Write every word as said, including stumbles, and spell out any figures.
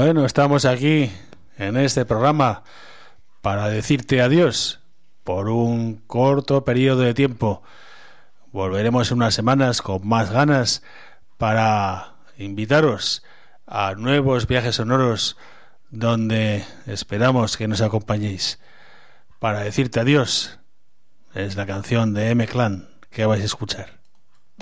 Bueno, estamos aquí en este programa para decirte adiós por un corto periodo de tiempo. Volveremos en unas semanas con más ganas para invitaros a nuevos viajes sonoros donde esperamos que nos acompañéis. Para decirte adiós es la canción de M-Clan que vais a escuchar.